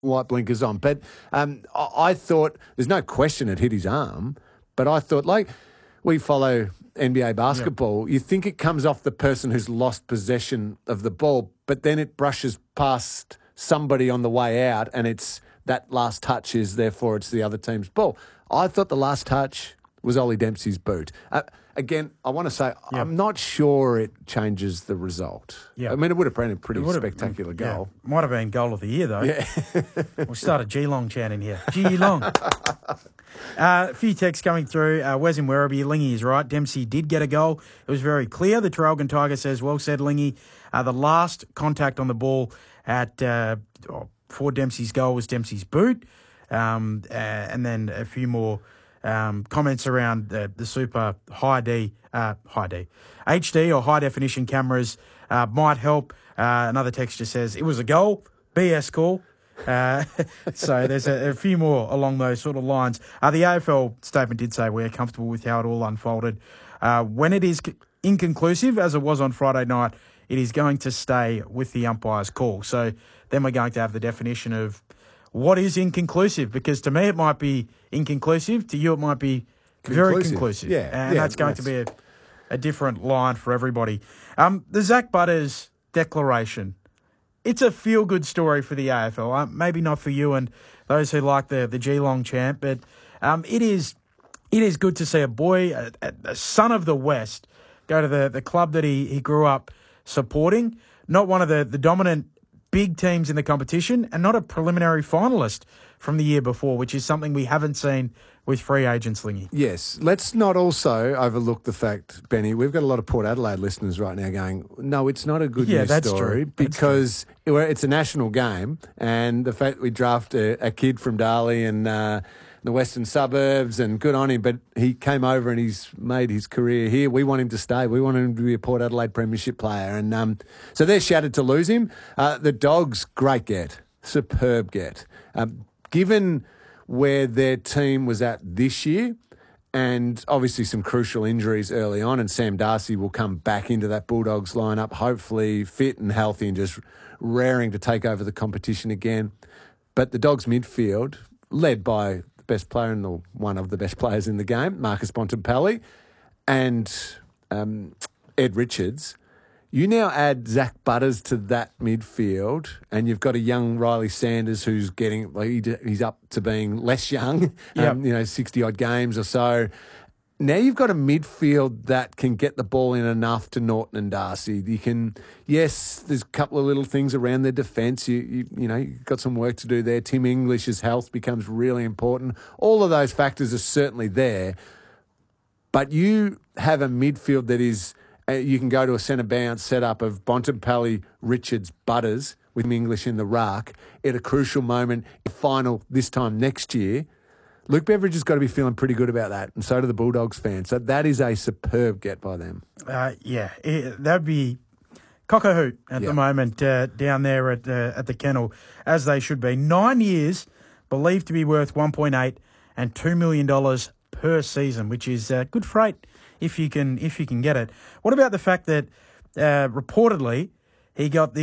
white blinkers on. But I thought there's no question it hit his arm, but I thought, like, we follow NBA basketball, you think it comes off the person who's lost possession of the ball, but then it brushes past somebody on the way out, and it's that last touch is, therefore, it's the other team's ball. I thought the last touch was Ollie Dempsey's boot. Again, I want to say I'm not sure it changes the result. I mean, it would have been a pretty spectacular goal. Might have been goal of the year, though. Yeah. We'll start a Geelong chant in here. Geelong. A few texts coming through. Wes in Werribee, Lingy is right. Dempsey did get a goal. It was very clear. The Traralgon Tiger says, well said, Lingy. The last contact on the ball for Dempsey's goal was Dempsey's boot. And then a few more comments around the super HD or high definition cameras might help. Another text just says, it was a goal. BS call. So there's a few more along those sort of lines. The AFL statement did say we're comfortable with how it all unfolded. When it is inconclusive, as it was on Friday night, it is going to stay with the umpire's call. So then we're going to have the definition of what is inconclusive, because to me it might be inconclusive, to you it might be very conclusive. And that's going to be a different line for everybody. The Zach Butters declaration, it's a feel-good story for the AFL. Maybe not for you and those who like the Geelong chant, but it is good to see a boy, a son of the West, go to the club that he grew up supporting, not one of the dominant big teams in the competition, and not a preliminary finalist from the year before, which is something we haven't seen with free agents, Lingy. Yes. Let's not also overlook the fact, Benny, we've got a lot of Port Adelaide listeners right now going, no, it's not a good news story, because it's a national game, and the fact that we draft a kid from Darley and the western suburbs, and good on him, but he came over and he's made his career here. We want him to stay. We want him to be a Port Adelaide premiership player. And so they're shattered to lose him. The Dogs, great get. Superb get. Given where their team was at this year, and obviously some crucial injuries early on, and Sam Darcy will come back into that Bulldogs lineup, hopefully fit and healthy and just raring to take over the competition again. But the Dogs midfield, led by best player and one of the best players in the game, Marcus Bontempelli, and Ed Richards. You now add Zach Butters to that midfield, and you've got a young Riley Sanders who's he's up to being less young, 60-odd games or so. Now you've got a midfield that can get the ball in enough to Norton and Darcy. There's a couple of little things around their defence. You've got some work to do there. Tim English's health becomes really important. All of those factors are certainly there. But you have a midfield that is, you can go to a centre bounce setup of Bontempelli, Richards, Butters with English in the ruck at a crucial moment, final this time next year. Luke Beveridge has got to be feeling pretty good about that, and so do the Bulldogs fans. So that is a superb get by them. That'd be cock a hoot at the moment down there at the kennel, as they should be. 9 years, believed to be worth $1.8 and $2 million per season, which is good freight if you can get it. What about the fact that reportedly he got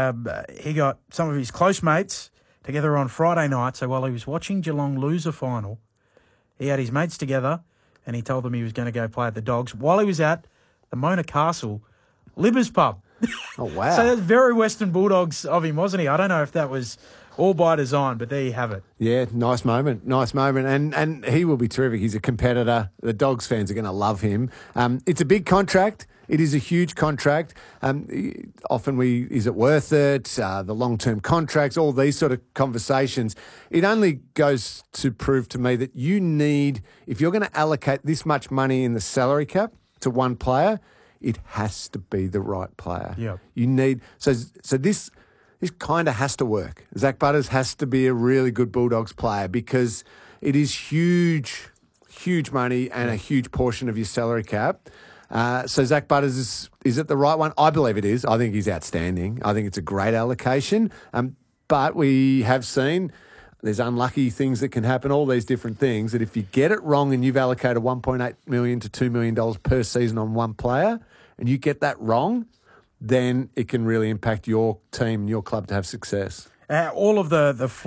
some of his close mates together on Friday night, so while he was watching Geelong lose a final, he had his mates together and he told them he was going to go play at the Dogs while he was at the Mona Castle Libbers pub. Oh, wow. So that's very Western Bulldogs of him, wasn't he? I don't know if that was all by design, but there you have it. Yeah, nice moment. And he will be terrific. He's a competitor. The Dogs fans are going to love him. It's a big contract. It is a huge contract. Often is it worth it? The long-term contracts, all these sort of conversations. It only goes to prove to me that you need, if you're going to allocate this much money in the salary cap to one player, it has to be the right player. Yeah. You need, so this kind of has to work. Zach Butters has to be a really good Bulldogs player, because it is huge money and a huge portion of your salary cap. So Zach Butters, is it the right one? I believe it is. I think he's outstanding. I think it's a great allocation. But we have seen there's unlucky things that can happen, all these different things, that if you get it wrong and you've allocated $1.8 million to $2 million per season on one player, and you get that wrong, then it can really impact your team and your club to have success. All of the